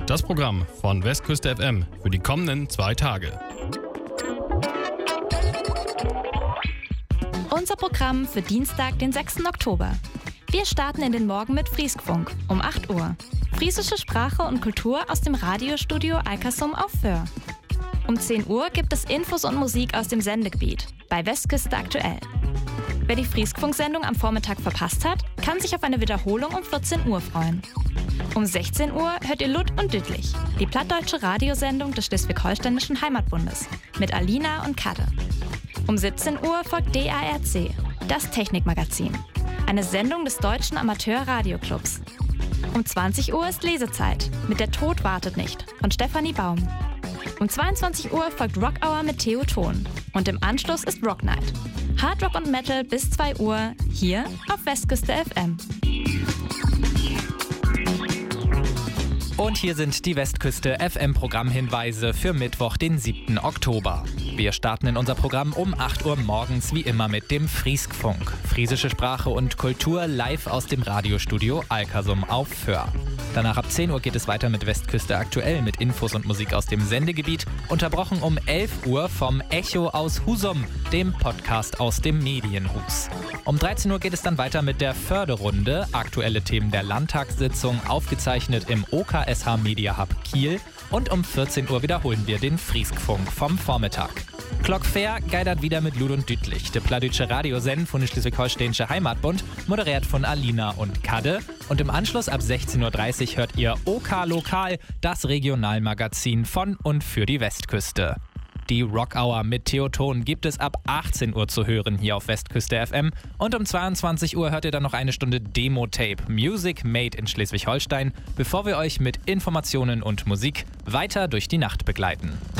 Das Programm von Westküste FM für die kommenden 2 Tage. Unser Programm für Dienstag, den 6. Oktober. Wir starten in den Morgen mit Frieskfunk um 8 Uhr. Friesische Sprache und Kultur aus dem Radiostudio Alkersum auf Föhr. Um 10 Uhr gibt es Infos und Musik aus dem Sendegebiet bei Westküste aktuell. Wer die Frieskfunk-Sendung am Vormittag verpasst hat, kann sich auf eine Wiederholung um 14 Uhr freuen. Um 16 Uhr hört ihr Lud und Düttlich, die plattdeutsche Radiosendung des Schleswig-Holsteinischen Heimatbundes mit Alina und Kadde. Um 17 Uhr folgt DARC, das Technikmagazin, eine Sendung des Deutschen Amateur-Radioclubs. Um 20 Uhr ist Lesezeit mit Der Tod wartet nicht von Stefanie Baum. Um 22 Uhr folgt Rock Hour mit Theo Thon und im Anschluss ist Rock Night. Hard Rock und Metal bis 2 Uhr hier auf Westküste FM. Und hier sind die Westküste FM-Programmhinweise für Mittwoch, den 7. Oktober. Wir starten in unser Programm um 8 Uhr morgens wie immer mit dem Frieskfunk. Friesische Sprache und Kultur live aus dem Radiostudio Alkersum auf Föhr. Danach ab 10 Uhr geht es weiter mit Westküste aktuell mit Infos und Musik aus dem Sendegebiet, unterbrochen um 11 Uhr vom Echo aus Husum, dem Podcast aus dem Medienhus. Um 13 Uhr geht es dann weiter mit der Förderrunde, aktuelle Themen der Landtagssitzung, aufgezeichnet im OKSH Media Hub Kiel, und um 14 Uhr wiederholen wir den Frieskfunk vom Vormittag. Glockfair geidert wieder mit Lud und Düttlich, der plattdeutsche Radiosend von der Schleswig-Holsteinische Heimatbund, moderiert von Alina und Kadde. Und im Anschluss ab 16.30 Uhr hört ihr OK Lokal, das Regionalmagazin von und für die Westküste. Die Rock Hour mit Theo Thon gibt es ab 18 Uhr zu hören hier auf Westküste FM. Und um 22 Uhr hört ihr dann noch eine Stunde Demo-Tape Music Made in Schleswig-Holstein, bevor wir euch mit Informationen und Musik weiter durch die Nacht begleiten.